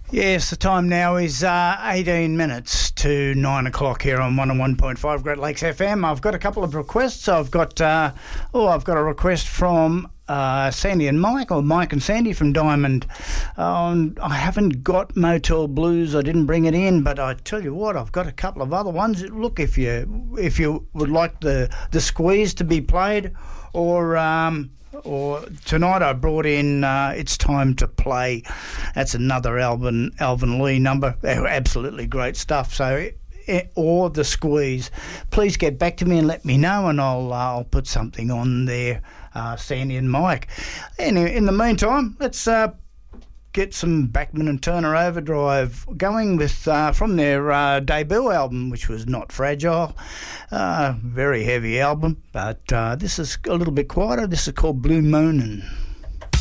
Yes, the time now is 18 minutes to 9 o'clock here on 101.5 Great Lakes FM. I've got a couple of requests. I've got a request from Sandy and Mike, or Mike and Sandy from Diamond. I haven't got Motel Blues. I didn't bring it in, but I tell you what, I've got a couple of other ones. Look, if you would like the Squeeze to be played, or tonight I brought in It's Time to Play. That's another Alvin Lee number. Absolutely great stuff. So, or the Squeeze. Please get back to me and let me know, and I'll put something on there, Sandy and Mike. Anyway, in the meantime, let's get some Bachman and Turner Overdrive going with from their debut album, which was Not Fragile. Very heavy album, but this is a little bit quieter. This is called Blue Moonin'.